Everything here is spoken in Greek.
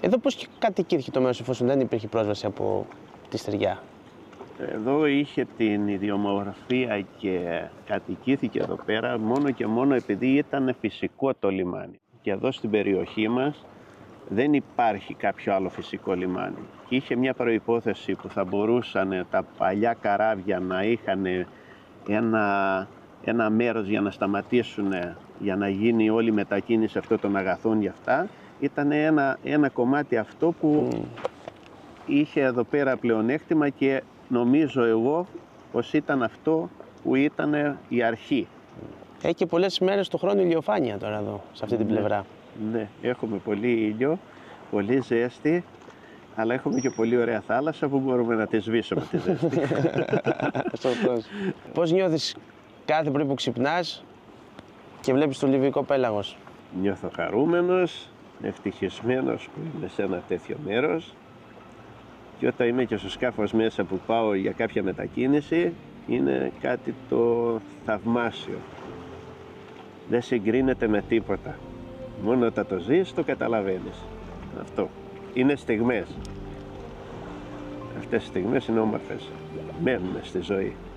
Εδώ πώς κατοικήθηκε το μέρος εφόσον δεν υπήρχε πρόσβαση από τη στεριά? Εδώ είχε την ιδιομορφία και κατοικήθηκε εδώ πέρα μόνο και μόνο επειδή ήταν φυσικό το λιμάνι. Και εδώ στην περιοχή μας δεν υπάρχει κάποιο άλλο φυσικό λιμάνι. Και είχε μια προϋπόθεση που θα μπορούσαν τα παλιά καράβια να είχαν ένα μέρος για να σταματήσουν, για να γίνει όλη η μετακίνηση αυτών των αγαθών για αυτά. Ήταν ένα κομμάτι αυτό που είχε εδώ πέρα πλεονέκτημα και νομίζω εγώ πως ήταν αυτό που ήταν η αρχή. Έχει και πολλές μέρες το χρόνο ηλιοφάνεια τώρα εδώ, σε αυτή την πλευρά. Ναι, έχουμε πολύ ήλιο, πολύ ζέστη, αλλά έχουμε και πολύ ωραία θάλασσα που μπορούμε να τη σβήσουμε τη ζέστη. Σωστός. Πώς νιώθεις κάθε πρωί που ξυπνάς και βλέπεις το Λιβικό πέλαγος? Νιώθω χαρούμενος, ευτυχισμένος που είμαι σε ένα τέτοιο μέρος και όταν είμαι και στο σκάφος μέσα που πάω για κάποια μετακίνηση είναι κάτι το θαυμάσιο. Δεν συγκρίνεται με τίποτα. Μόνο όταν το ζεις το καταλαβαίνεις. Αυτό. Είναι στιγμές. Αυτές οι στιγμές είναι όμορφες. Μένουν στη ζωή.